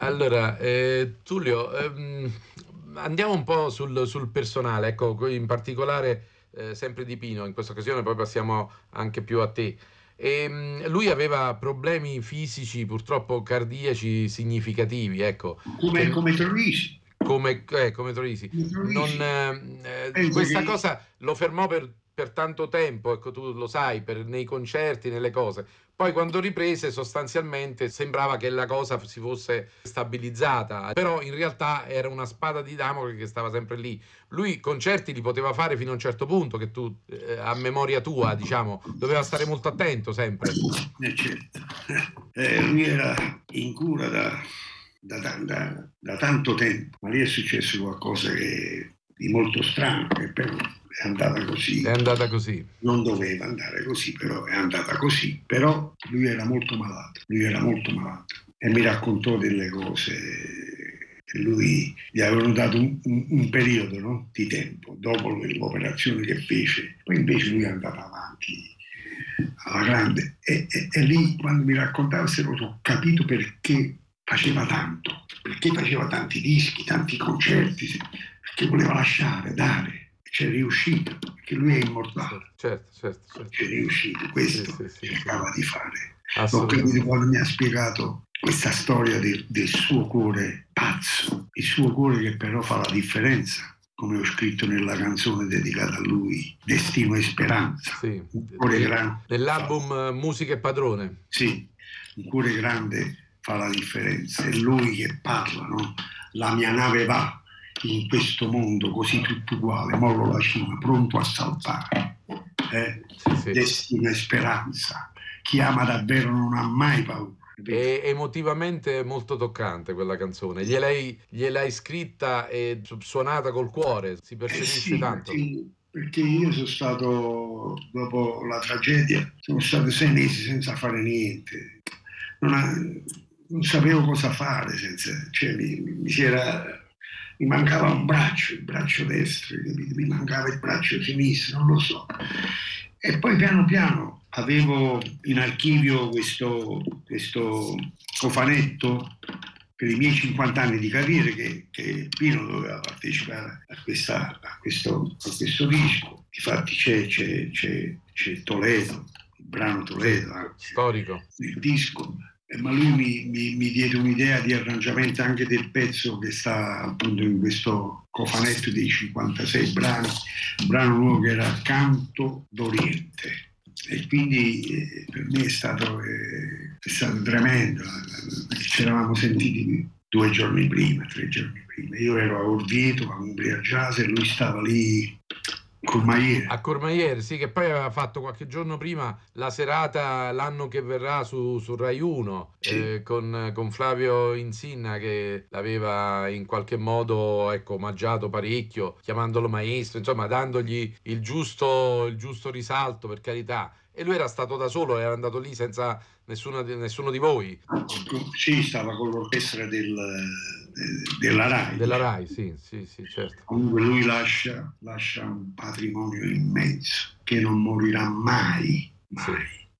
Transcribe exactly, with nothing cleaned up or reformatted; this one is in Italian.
Allora, eh, Tullio, ehm, andiamo un po' sul, sul personale, ecco, in particolare eh, sempre di Pino, in questa occasione poi passiamo anche più a te. Ehm, lui aveva problemi fisici, purtroppo cardiaci significativi, ecco, come, che come Troisi. come, eh, come Troisi. Come Non, Troisi. eh, eh, Pensa questa che cosa lo fermò per, per tanto tempo, ecco, tu lo sai, per- nei concerti, nelle cose. Poi quando riprese sostanzialmente sembrava che la cosa si fosse stabilizzata, però in realtà era una spada di Damocle che stava sempre lì. Lui concerti li poteva fare fino a un certo punto, che tu, eh, a memoria tua, diciamo, doveva stare molto attento sempre. eh, certo. Eh, lui era in cura da, da, da, da tanto tempo, ma lì è successo qualcosa che, di molto strano, che però è andata È così. andata così. Non doveva andare così, però è andata così. Però lui era molto malato, lui era molto malato e mi raccontò delle cose che lui gli avevano dato un, un, un periodo, no? Di tempo dopo l'operazione che fece. Poi invece lui andava avanti alla grande e, e, e lì quando mi raccontava queste cose ho capito perché faceva tanto, perché faceva tanti dischi, tanti concerti, perché voleva lasciare, dare. C'è riuscito, perché lui è immortale. Certo, certo, certo. C'è riuscito, Sì, questo sì, sì, sì. cercava di fare. L'ho capito Assolutamente. quando mi ha spiegato questa storia del, del suo cuore pazzo, il suo cuore che però fa la differenza, come ho scritto nella canzone dedicata a lui, Destino e Speranza. Sì. Un cuore Nel- grande. nell'album eh, Musica e Padrone. Sì, un cuore grande fa la differenza. È lui che parla, no? La mia nave va in questo mondo così tutto uguale, mollo la cima, pronto a saltare. Eh? Sì, sì. Destino e speranza. Chi ama davvero non ha mai paura. È emotivamente molto toccante quella canzone. Gliel'hai, gliel'hai scritta e su- suonata col cuore, si Eh percepisce sì, tanto. perché, perché io sono stato, dopo la tragedia, sono stato sei mesi senza fare niente. Non, ha, non sapevo cosa fare, senza, cioè, mi, mi, si era, mi mancava un braccio, il braccio destro, mi mancava il braccio sinistro, non lo so. E poi piano piano avevo in archivio questo, questo cofanetto per i miei cinquanta anni di carriera che, che Pino doveva partecipare a, questa, a, questo, a questo disco. Infatti c'è, c'è, c'è, c'è Toledo, il brano Toledo, Sì, storico. nel disco. Eh, ma lui mi, mi, mi diede un'idea di arrangiamento anche del pezzo che sta appunto in questo cofanetto dei cinquantasei brani, un brano nuovo che era Canto d'Oriente. E quindi eh, per me è stato, eh, è stato tremendo, perché ci eravamo sentiti due giorni prima, tre giorni prima. Io ero a Orvieto, a Umbria Jazz, e lui stava lì Courmayeur. A Courmayeur, sì, che poi aveva fatto qualche giorno prima la serata l'anno che verrà su, su Rai uno, Sì. eh, con, con Flavio Insinna che l'aveva in qualche modo, ecco, omaggiato parecchio, chiamandolo maestro, insomma, dandogli il giusto, il giusto risalto, per carità. E lui era stato da solo, era andato lì senza nessuna, nessuno di voi. Sì, stava con l'orchestra del, della Rai. Della Rai, sì, sì, sì, certo. Comunque lui lascia, lascia un patrimonio immenso che non morirà mai, mai. Sì.